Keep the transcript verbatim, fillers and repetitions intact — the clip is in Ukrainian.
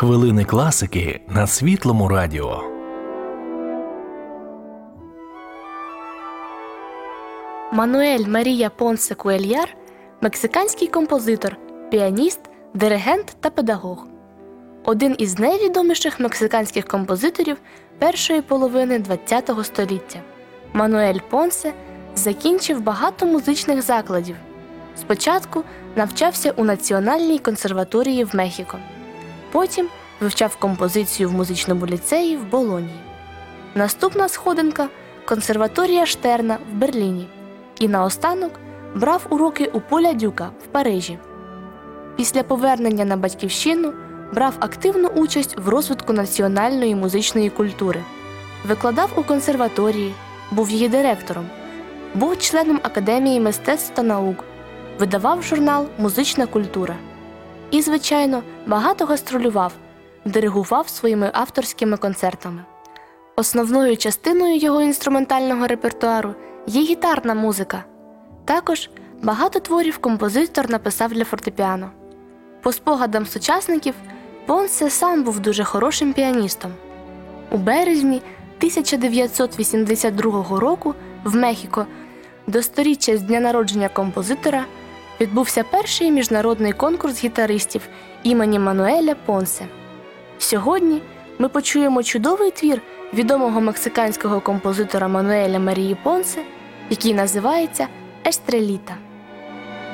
Хвилини класики на Світлому радіо. Мануель Марія Понсе Куельяр – мексиканський композитор, піаніст, диригент та педагог. Один із найвідоміших мексиканських композиторів першої половини ХХ століття. Мануель Понсе закінчив багато музичних закладів. Спочатку навчався у Національній консерваторії в Мехіко. Потім вивчав композицію в музичному ліцеї в Болоньї. Наступна сходинка – консерваторія Штерна в Берліні. І наостанок брав уроки у Поля Дюка в Парижі. Після повернення на батьківщину брав активну участь в розвитку національної музичної культури. Викладав у консерваторії, був її директором, був членом Академії мистецтв та наук, видавав журнал «Музична культура». І, звичайно, багато гастролював, диригував своїми авторськими концертами. Основною частиною його інструментального репертуару є гітарна музика. Також багато творів композитор написав для фортепіано. По спогадам сучасників, Понсе сам був дуже хорошим піаністом. У березні тисяча дев'ятсот вісімдесят другого року в Мехіко до сторіччя з дня народження композитора відбувся перший міжнародний конкурс гітаристів імені Мануеля Понсе. Сьогодні ми почуємо чудовий твір відомого мексиканського композитора Мануеля Марії Понсе, який називається «Естреліта».